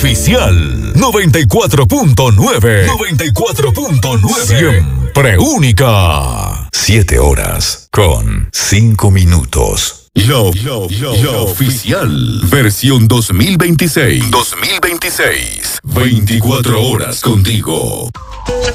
Oficial 94.9. 94.9. Siempre única. 7 horas con 5 minutos. Lo oficial. Versión 2026. 24 horas contigo.